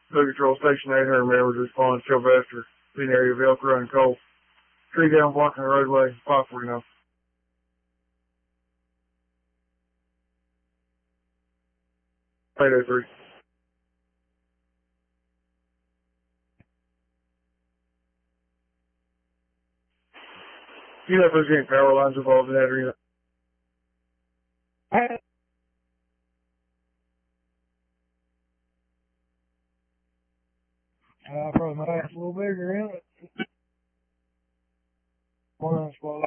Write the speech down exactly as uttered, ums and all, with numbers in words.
Field Control Station eight hundred members respond to Sylvester, in the area of Elk Run, Cole. Tree down blocking the roadway, five forty-nine. eight oh three. Do you know if there's any power lines involved in that or not? Uh, probably my ass a little bigger in it. One spot.